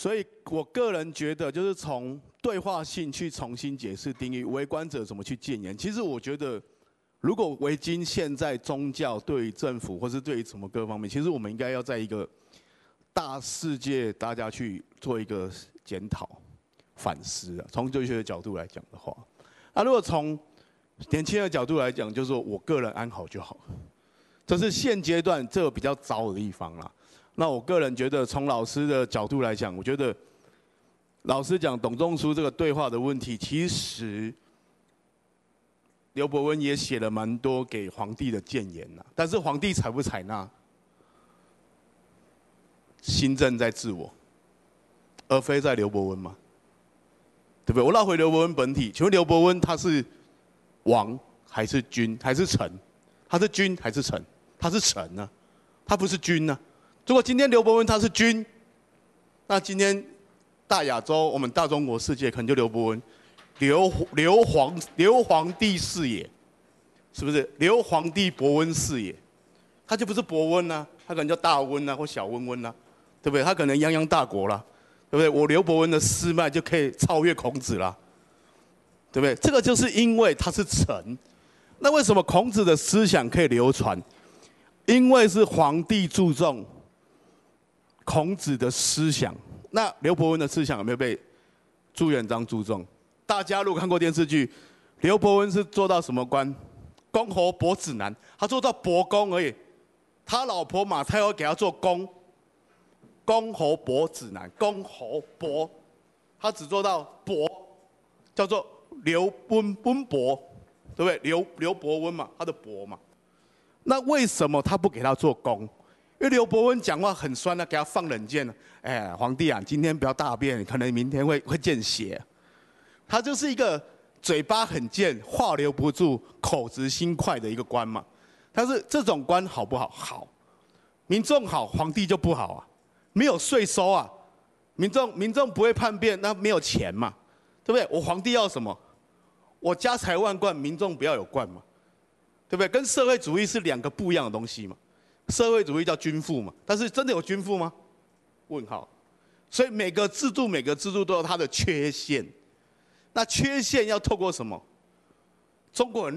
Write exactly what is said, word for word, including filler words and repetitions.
所以我个人觉得，就是从对话性去重新解释定义，为官者怎么去谏言。其实我觉得，如果维今现在宗教对于政府或是对于什么各方面，其实我们应该要在一个大世界大家去做一个检讨、反思啊。从哲学的角度来讲的话，那如果从年轻人的角度来讲，就是说我个人安好就好，这是现阶段这个比较糟的地方啦。那我个人觉得，从老师的角度来讲，我觉得老师讲董仲舒这个对话的问题，其实刘伯温也写了蛮多给皇帝的谏言呐，但是皇帝采不采纳，新政在自我，而非在刘伯温嘛，对不对？我绕回刘伯温本体，请问刘伯温他是王还是君还是臣？他是君还是臣？他是臣呢、啊，他不是君呢、啊。如果今天刘伯温他是君，那今天大亚洲我们大中国世界可能就刘伯温，刘刘皇刘皇帝是也，是不是？刘皇帝伯温是也，他就不是伯温啊，他可能叫大温啊或小温温啊，对不对？他可能泱泱大国啦，对不对？我刘伯温的诗脉就可以超越孔子啦，对不对？这个就是因为他是臣。那为什么孔子的思想可以流传？因为是皇帝注重孔子的思想。那刘伯温的思想有没有被朱元璋注重？大家如果看过电视剧，刘伯温是做到什么官？公侯伯子男，他做到伯公而已。他老婆马太后给他做公，公侯伯子男，公侯伯，他只做到伯，叫做刘温温伯，对不对？刘刘伯温嘛，他的伯嘛。那为什么他不给他做公？因为刘伯温讲话很酸啊，给他放冷箭了。哎，皇帝啊，今天不要大便，可能明天会会见血。他就是一个嘴巴很贱、话留不住、口直心快的一个官嘛。但是这种官好不好？好，民众好，皇帝就不好啊。没有税收啊，民众民众不会叛变，那没有钱嘛，对不对？我皇帝要什么？我家财万贯，民众不要有贯嘛，对不对？跟社会主义是两个不一样的东西嘛。社会主义叫均富嘛，但是真的有均富吗？问号。所以每个制度每个制度都有它的缺陷，那缺陷要透过什么？中国人